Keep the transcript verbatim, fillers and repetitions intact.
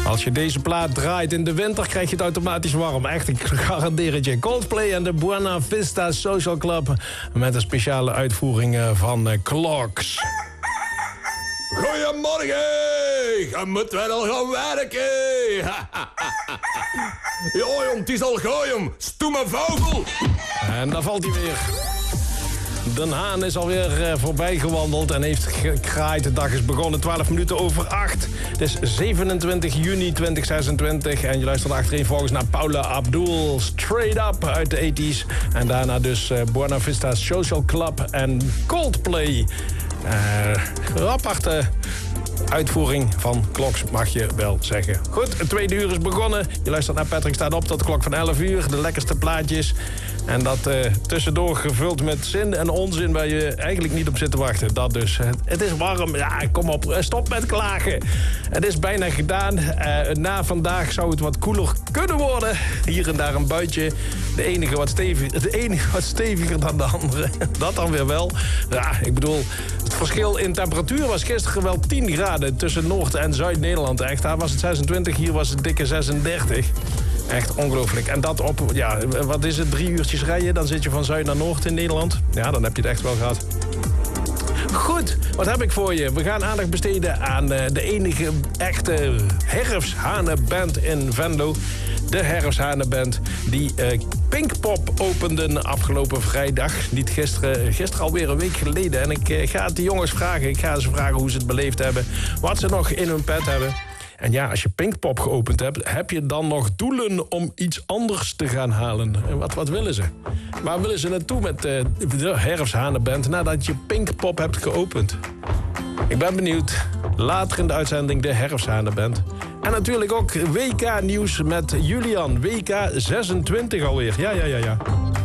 Als je deze plaat draait in de winter, krijg je het automatisch warm. Echt, ik garandeer het je. Coldplay en de Buena Vista Social Club. Met een speciale uitvoering van Clocks. Goedemorgen, je moet wel gaan werken. Ja, jong, het is al gooi, jong. Stoeme vogel. En daar valt hij weer. Den Haan is alweer uh, voorbij gewandeld en heeft gekraaid. De dag is begonnen, twaalf minuten over acht. Het is zevenentwintig juni tweeduizend zesentwintig en je luistert achterin volgens naar Paula Abdul, Straight Up uit de tachtig. En daarna dus uh, Buena Vista Social Club en Coldplay. Uh, aparte uitvoering van Clocks, mag je wel zeggen. Goed, het tweede uur is begonnen. Je luistert naar Patrick Staat Op tot de klok van elf uur. De lekkerste plaatjes. En dat uh, tussendoor gevuld met zin en onzin waar je eigenlijk niet op zit te wachten. Dat dus. Het is warm. Ja, kom op. Stop met klagen. Het is bijna gedaan. Uh, na vandaag zou het wat koeler kunnen worden. Hier en daar een buitje. De enige wat steviger, de enige wat steviger dan de andere. Dat dan weer wel. Ja, ik bedoel, het verschil in temperatuur was gisteren wel tien graden tussen Noord- en Zuid-Nederland. Echt, daar was het zesentwintig, hier was het dikke zesendertig. Echt ongelooflijk. En dat op, ja, wat is het, drie uurtjes rijden? Dan zit je van Zuid naar Noord in Nederland. Ja, dan heb je het echt wel gehad. Goed, wat heb ik voor je? We gaan aandacht besteden aan uh, de enige echte herfsthanenband in Venlo. De herfsthanenband die uh, Pinkpop openden afgelopen vrijdag. Niet gisteren, gisteren alweer een week geleden. En ik uh, ga het de jongens vragen. Ik ga ze vragen hoe ze het beleefd hebben. Wat ze nog in hun pet hebben. En ja, als je Pinkpop geopend hebt, heb je dan nog doelen om iets anders te gaan halen? En wat, wat willen ze? Waar willen ze naartoe met uh, de herfsthanenband nadat je Pinkpop hebt geopend? Ik ben benieuwd. Later in de uitzending de herfsthanenband. En natuurlijk ook W K-nieuws met Julian. W K zesentwintig alweer. Ja, ja, ja, ja.